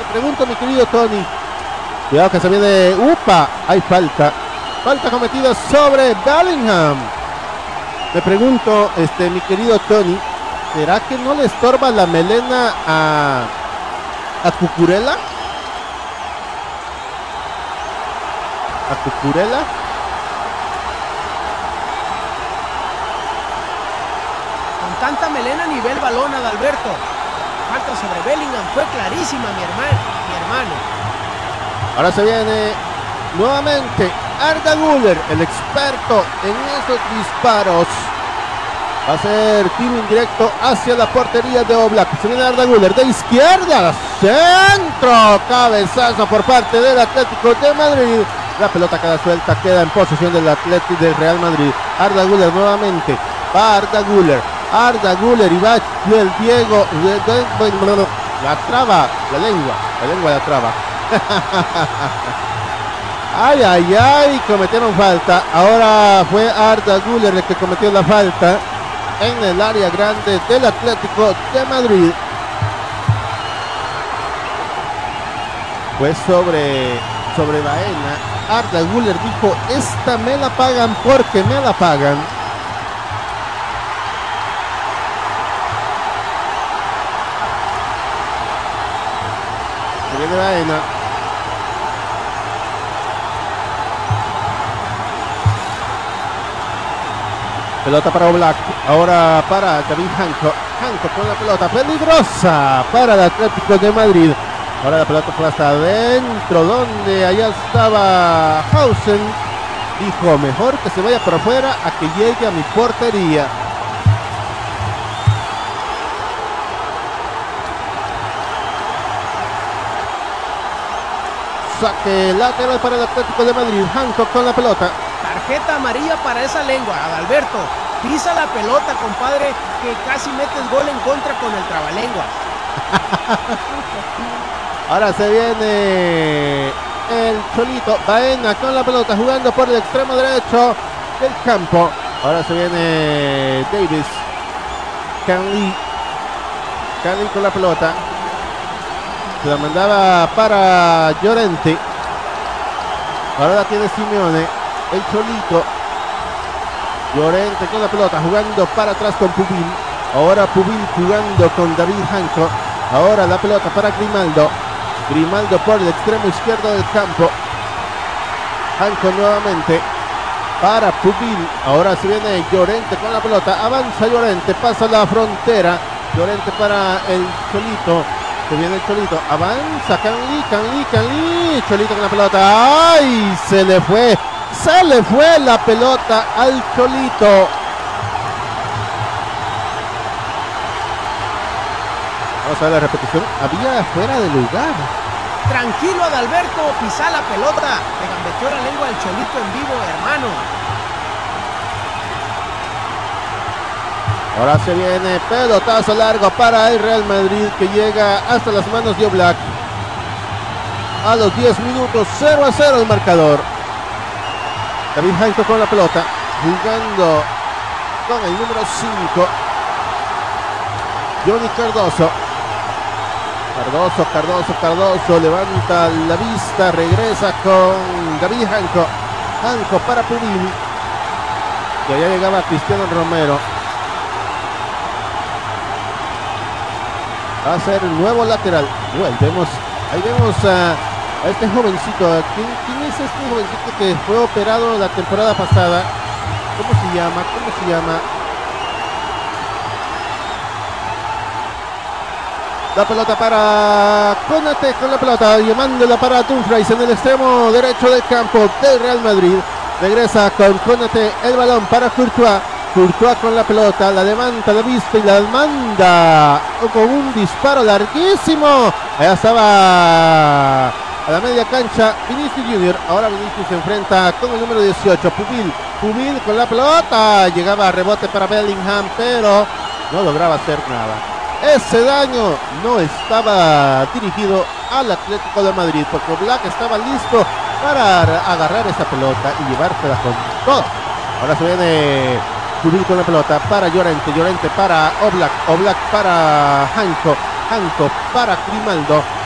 pregunto, mi querido Tony. Cuidado que se viene. ¡Upa! Hay falta. Falta cometida sobre Bellingham. Me pregunto, mi querido Tony, ¿será que no le estorba la melena a Cucurella? ¿A Cucurella? Con tanta melena ni ve el balón, Adalberto. Falta sobre Bellingham, fue clarísima, mi hermano. Ahora se viene nuevamente Arda Güler, el experto en esos disparos. Va a ser tiro indirecto hacia la portería de Oblak. Se viene Arda Güler de izquierda, centro, cabezazo por parte del Atlético de Madrid. La pelota queda suelta, queda en posesión del Atlético del Real Madrid. Arda Güler nuevamente, va Arda Güler y va el Diego, la traba, la lengua la traba. Ay, cometieron falta. Ahora fue Arda Güler el que cometió la falta en el área grande del Atlético de Madrid. Pues sobre Baena, Arda Güler dijo: esta me la pagan porque me la pagan. Se viene Baena. Pelota para Oblak, ahora para David Hanco con la pelota, peligrosa para el Atlético de Madrid. Ahora la pelota fue hasta adentro, donde allá estaba Hausen. Dijo: mejor que se vaya por afuera a que llegue a mi portería. Saque lateral para el Atlético de Madrid. Hancock con la pelota. Tarjeta amarilla para esa lengua, Adalberto. Pisa la pelota, compadre, que casi metes gol en contra con el trabalengua. Ahora se viene el Cholito Baena con la pelota, jugando por el extremo derecho del campo. Ahora se viene Davis. Canley con la pelota. Se la mandaba para Llorente. Ahora la tiene Simeone. El Cholito. Llorente con la pelota, jugando para atrás con Pubil. Ahora Pubil jugando con David Hanco. Ahora la pelota para Grimaldo por el extremo izquierdo del campo. Hanco nuevamente para Pubil. Ahora se viene Llorente con la pelota. Avanza Llorente, pasa la frontera. Llorente para el Cholito. Se viene el Cholito, avanza Canley. Cholito con la pelota. ¡Ay! Se le fue la pelota al Cholito. Vamos a ver la repetición. Había fuera de lugar. Tranquilo, Adalberto, pisa la pelota. Le gambeteó la lengua al Cholito en vivo, hermano. Ahora se viene pelotazo largo para el Real Madrid, que llega hasta las manos de Oblak. A los 10 minutos, 0-0 el marcador. David Hanco con la pelota, jugando con el número 5. Johnny Cardoso. Cardoso levanta la vista, regresa con David Hanco para Pubil, que allá llegaba Cristiano Romero. Va a ser nuevo lateral. Ahí vemos a este jovencito. ¿Quién es este jovencito que fue operado la temporada pasada? ¿Cómo se llama? La pelota para Konate con la pelota, llamándola para Dumfries en el extremo derecho del campo del Real Madrid. Regresa con Konate el balón para Courtois con la pelota, la levanta, la vista y la manda con un disparo larguísimo. Allá estaba a la media cancha Vinicius Junior. Ahora Vinicius se enfrenta con el número 18, Pubil con la pelota. Llegaba a rebote para Bellingham, pero no lograba hacer nada. Ese daño no estaba dirigido al Atlético de Madrid, porque Oblak estaba listo para agarrar esa pelota y llevársela con todo. Ahora se viene Pubil con la pelota para Llorente para Oblak para Hanco para Grimaldo.